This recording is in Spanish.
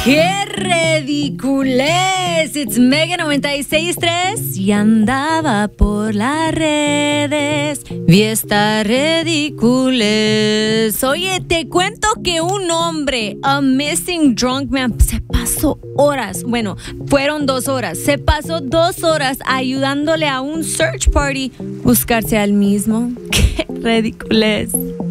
¡Qué ridiculez! It's Mega 96.3 y andaba por las redes. Vi esta ridiculez. Oye, te cuento que un hombre, a missing drunk man, se pasó horas. Bueno, fueron 2 horas. Se pasó 2 horas ayudándole a un search party buscarse al mismo. ¡Qué ridiculez!